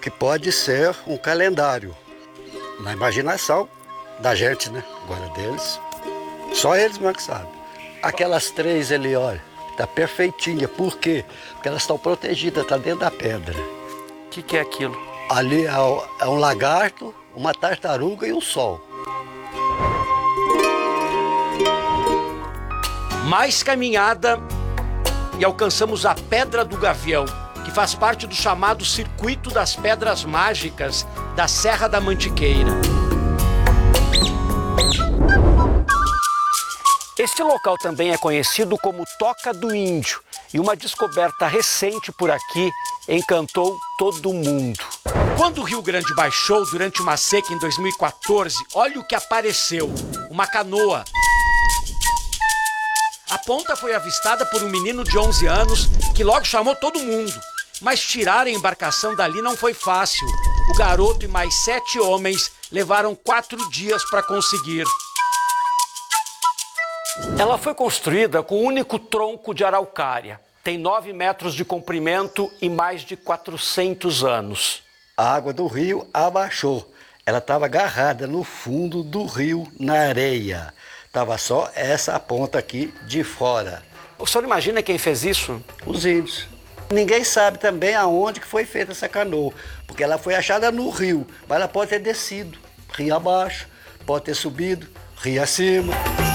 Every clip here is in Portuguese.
que pode ser um calendário. Na imaginação da gente, né? Agora deles. Só eles mesmo que sabem. Aquelas 3 ali, olha, tá perfeitinha. Por quê? Porque elas estão protegidas, tá dentro da pedra. O que é aquilo? Ali é um lagarto, uma tartaruga e um sol. Mais caminhada e alcançamos a Pedra do Gavião, que faz parte do chamado Circuito das Pedras Mágicas da Serra da Mantiqueira. Este local também é conhecido como Toca do Índio e uma descoberta recente por aqui encantou todo mundo. Quando o Rio Grande baixou durante uma seca em 2014, olha o que apareceu, uma canoa. A ponta foi avistada por um menino de 11 anos que logo chamou todo mundo. Mas tirar a embarcação dali não foi fácil. O garoto e mais 7 homens levaram 4 dias para conseguir. Ela foi construída com um único tronco de araucária. Tem 9 metros de comprimento e mais de 400 anos. A água do rio abaixou. Ela estava agarrada no fundo do rio, na areia. Estava só essa ponta aqui de fora. O senhor imagina quem fez isso? Os índios. Ninguém sabe também aonde que foi feita essa canoa, porque ela foi achada no rio, mas ela pode ter descido, rio abaixo, pode ter subido, rio acima.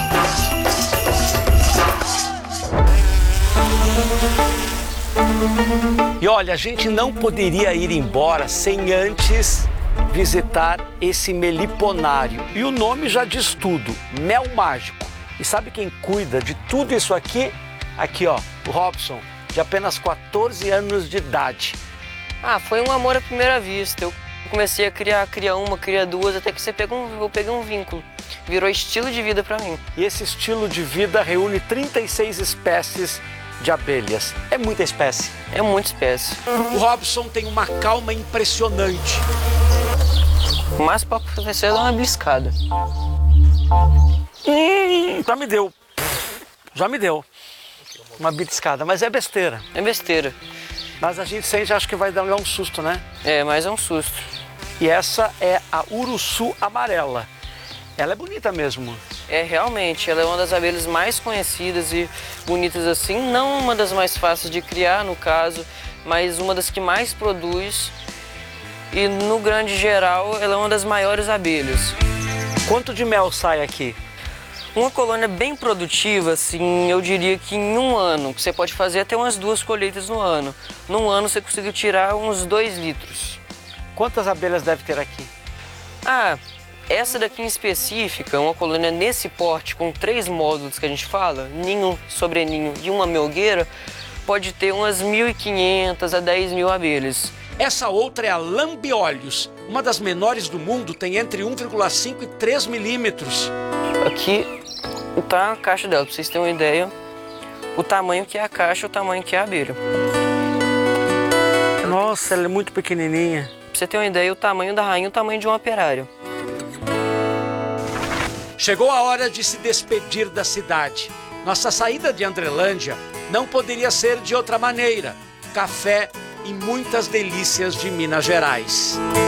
E olha, a gente não poderia ir embora sem antes visitar esse meliponário. E o nome já diz tudo, Mel Mágico. E sabe quem cuida de tudo isso aqui? Aqui, ó, o Robson, de apenas 14 anos de idade. Foi um amor à primeira vista. Eu comecei a criar uma, criar duas, até que eu peguei um vínculo. Virou estilo de vida para mim. E esse estilo de vida reúne 36 espécies de abelhas. É muita espécie. É muita espécie. O Robson tem uma calma impressionante. O mais para acontecer é dar uma beliscada. Já me deu. Uma beliscada, mas é besteira. É besteira. Mas a gente sente, acho que vai dar um susto, né? É, mas é um susto. E essa é a uruçu amarela. Ela é bonita mesmo. É, realmente, ela é uma das abelhas mais conhecidas e bonitas assim. Não uma das mais fáceis de criar, no caso, mas uma das que mais produz. E no grande geral, ela é uma das maiores abelhas. Quanto de mel sai aqui? Uma colônia bem produtiva, assim, eu diria que em um ano, que você pode fazer até umas 2 colheitas no ano. Num ano você conseguiu tirar uns 2 litros. Quantas abelhas deve ter aqui? Essa daqui em específica, uma colônia nesse porte, com 3 módulos que a gente fala, ninho, sobreninho e uma melgueira, pode ter umas 1.500 a 10.000 abelhas. Essa outra é a lambiolhos. Uma das menores do mundo, tem entre 1,5 e 3 milímetros. Aqui está a caixa dela, para vocês terem uma ideia, o tamanho que é a caixa e o tamanho que é a abelha. Nossa, ela é muito pequenininha. Pra você ter uma ideia, o tamanho da rainha é o tamanho de uma operária. Chegou a hora de se despedir da cidade. Nossa saída de Andrelândia não poderia ser de outra maneira. Café e muitas delícias de Minas Gerais.